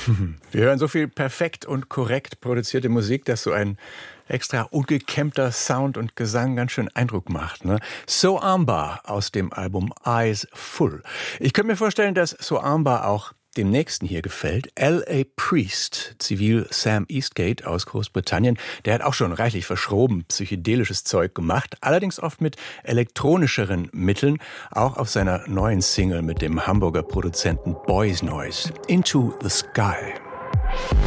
Wir hören so viel perfekt und korrekt produzierte Musik, dass so ein extra ungekämmter Sound und Gesang ganz schön Eindruck macht. Ne? So Ambar aus dem Album Eyes Full. Ich könnte mir vorstellen, dass So Ambar auch dem Nächsten hier gefällt. L.A. Priest, Zivil Sam Eastgate aus Großbritannien, der hat auch schon reichlich verschroben psychedelisches Zeug gemacht, allerdings oft mit elektronischeren Mitteln, auch auf seiner neuen Single mit dem Hamburger Produzenten Boys Noise, Into the Sky.